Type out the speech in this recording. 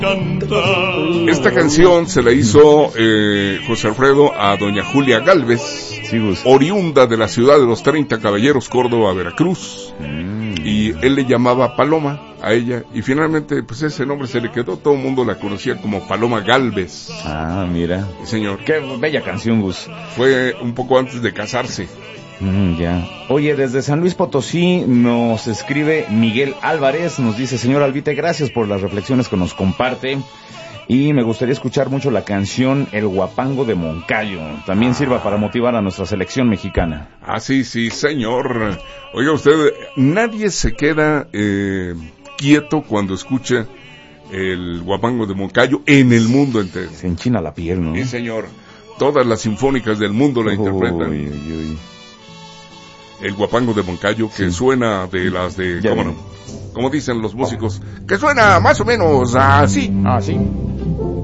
Esta canción se la hizo José Alfredo a doña Julia Gálvez, sí, oriunda de la ciudad de los 30 Caballeros, Córdoba, Veracruz. Y él le llamaba Paloma a ella, y finalmente pues ese nombre se le quedó, todo el mundo la conocía como Paloma Gálvez. Ah, mira. Sí, señor. Qué bella canción, Gus. Fue un poco antes de casarse. Ya. Oye, desde San Luis Potosí nos escribe Miguel Álvarez, nos dice: señor Albite, gracias por las reflexiones que nos comparte, y me gustaría escuchar mucho la canción El Guapango de Moncayo, también sirva para motivar a nuestra selección mexicana. Ah, sí, señor. Oiga usted, nadie se queda quieto cuando escucha el Guapango de Moncayo en el mundo entero. Se enchina la piel, ¿no? Sí, señor. Todas las sinfónicas del mundo la interpretan. Uy. El Guapango de Moncayo, que suena de las de... ¿Cómo no? Como dicen los músicos, que suena más o menos así. Ah, sí.